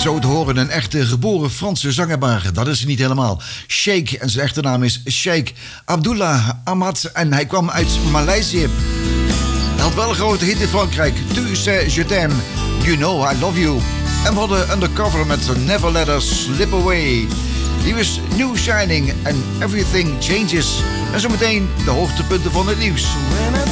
Zo te horen, een echte geboren Franse zanger, dat is niet helemaal. Sheikh, en zijn echte naam is Sheikh Abdullah Ahmad en hij kwam uit Maleisië. Hij had wel een grote hit in Frankrijk. Tu sais je t'aime, you know I love you. En we hadden Undercover met Never Let Us Slip Away. Die was New Shining and Everything Changes. En zometeen de hoogtepunten van het nieuws. When I